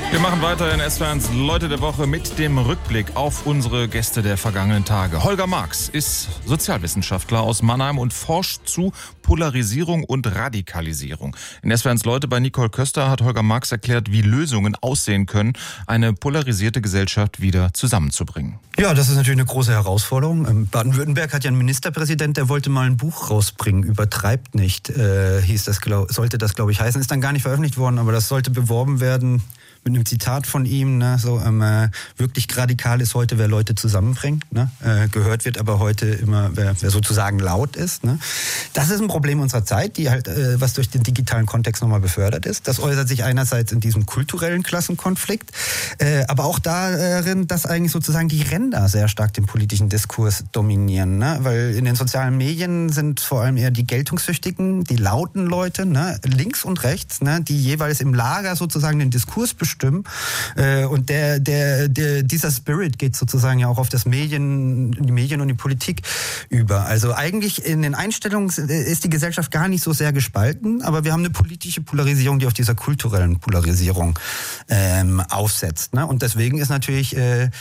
Wir machen weiter in SWRs Leute der Woche mit dem Rückblick auf unsere Gäste der vergangenen Tage. Holger Marx ist Sozialwissenschaftler aus Mannheim und forscht zu Polarisierung und Radikalisierung. In SWRs Leute bei Nicole Köster hat Holger Marx erklärt, wie Lösungen aussehen können, eine polarisierte Gesellschaft wieder zusammenzubringen. Ja, das ist natürlich eine große Herausforderung. Baden-Württemberg hat ja einen Ministerpräsident, der wollte mal ein Buch rausbringen, Übertreibt nicht, sollte das, glaube ich, heißen. Ist dann gar nicht veröffentlicht worden, aber das sollte beworben werden mit einem Zitat von ihm, ne, wirklich radikal ist heute, wer Leute zusammenbringt, ne, gehört wird aber heute immer, wer sozusagen laut ist, ne. Das ist ein Problem unserer Zeit, die halt, was durch den digitalen Kontext nochmal befördert ist. Das äußert sich einerseits in diesem kulturellen Klassenkonflikt, aber auch darin, dass eigentlich sozusagen die Ränder sehr stark den politischen Diskurs dominieren, ne, weil in den sozialen Medien sind vor allem eher die Geltungssüchtigen, die lauten Leute, ne, links und rechts, ne, die jeweils im Lager sozusagen den Diskurs bestimmen. Und dieser Spirit geht sozusagen ja auch auf die Medien und die Politik über. Also eigentlich in den Einstellungen ist die Gesellschaft gar nicht so sehr gespalten, aber wir haben eine politische Polarisierung, die auf dieser kulturellen Polarisierung aufsetzt. Ne? Und deswegen ist natürlich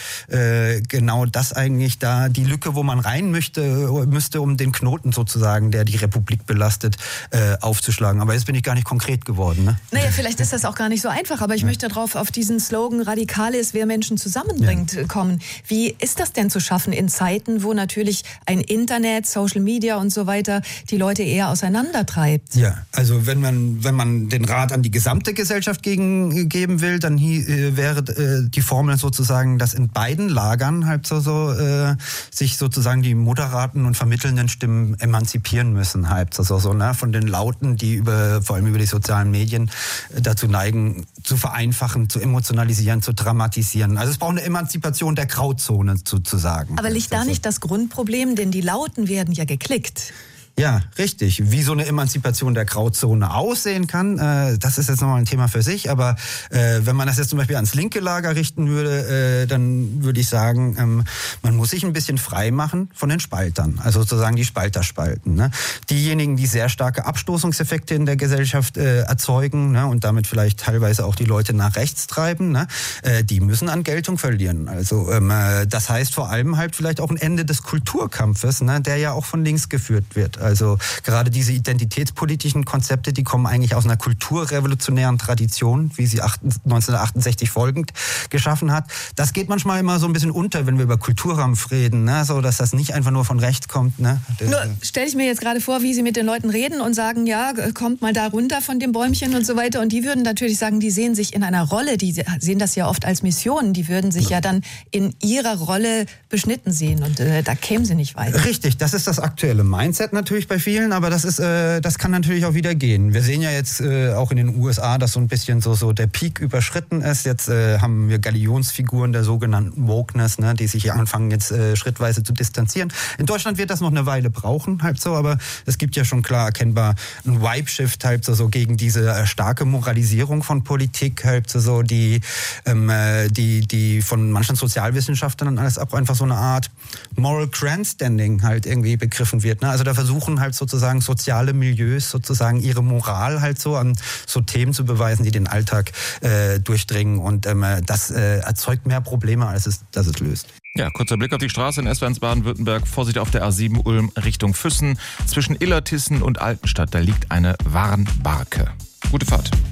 genau das eigentlich da die Lücke, wo man rein müsste, um den Knoten sozusagen, der die Republik belastet, aufzuschlagen. Aber jetzt bin ich gar nicht konkret geworden. Ne? Naja, vielleicht ist das auch gar nicht so einfach, aber ich möchte auf diesen Slogan radikal ist, wer Menschen zusammenbringt, kommen. Wie ist das denn zu schaffen in Zeiten, wo natürlich ein Internet, Social Media und so weiter die Leute eher auseinandertreibt? Ja, also wenn man den Rat an die gesamte Gesellschaft geben will, dann wäre die Formel sozusagen, dass in beiden Lagern halt sich sozusagen die moderaten und vermittelnden Stimmen emanzipieren müssen, halt ne, von den Lauten, die vor allem über die sozialen Medien dazu neigen, zu vereinfachen, zu emotionalisieren, zu dramatisieren. Also es braucht eine Emanzipation der Grauzone sozusagen. Aber liegt da nicht das Grundproblem, denn die Lauten werden ja geklickt? Ja, richtig. Wie so eine Emanzipation der Grauzone aussehen kann, das ist jetzt nochmal ein Thema für sich. Aber wenn man das jetzt zum Beispiel ans linke Lager richten würde, dann würde ich sagen, man muss sich ein bisschen frei machen von den Spaltern. Also sozusagen die Spalterspalten. Ne? Diejenigen, die sehr starke Abstoßungseffekte in der Gesellschaft erzeugen, ne, und damit vielleicht teilweise auch die Leute nach rechts treiben, ne, die müssen an Geltung verlieren. Also das heißt vor allem halt vielleicht auch ein Ende des Kulturkampfes, ne, der ja auch von links geführt wird. Also gerade diese identitätspolitischen Konzepte, die kommen eigentlich aus einer kulturrevolutionären Tradition, wie sie 1968 folgend geschaffen hat. Das geht manchmal immer so ein bisschen unter, wenn wir über Kulturkampf reden, ne? So, dass das nicht einfach nur von rechts kommt. Ne? Nur stelle ich mir jetzt gerade vor, wie Sie mit den Leuten reden und sagen, ja, kommt mal da runter von dem Bäumchen und so weiter. Und die würden natürlich sagen, die sehen sich in einer Rolle, die sehen das ja oft als Mission, die würden sich ja dann in ihrer Rolle beschnitten sehen und da kämen sie nicht weiter. Richtig, das ist das aktuelle Mindset natürlich bei vielen, aber das kann natürlich auch wieder gehen. Wir sehen ja jetzt auch in den USA, dass so ein bisschen so der Peak überschritten ist. Jetzt haben wir Galionsfiguren der sogenannten Wokeness, ne, die sich anfangen jetzt schrittweise zu distanzieren. In Deutschland wird das noch eine Weile brauchen, halt so, aber es gibt ja schon klar erkennbar einen Vibe-Shift halt so gegen diese starke Moralisierung von Politik, halt so die von manchen Sozialwissenschaftlern als auch einfach so eine Art Moral Grandstanding halt irgendwie begriffen wird. Ne? Also da versuchen halt sozusagen soziale Milieus sozusagen ihre Moral halt so an so Themen zu beweisen, die den Alltag durchdringen, und das erzeugt mehr Probleme, als es löst. Ja, kurzer Blick auf die Straße in SWR Baden-Württemberg. Vorsicht auf der A7 Ulm Richtung Füssen. Zwischen Illertissen und Altenstadt, da liegt eine Warnbarke. Gute Fahrt.